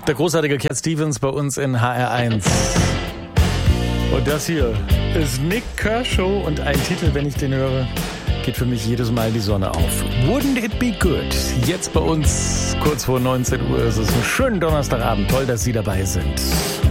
Der großartige Cat Stevens bei uns in HR1. Und das hier ist Nik Kershaw und ein Titel, wenn ich den höre, geht für mich jedes Mal die Sonne auf. Wouldn't it be good? Jetzt bei uns, kurz vor 19 Uhr, ist es ein schöner Donnerstagabend. Toll, dass Sie dabei sind.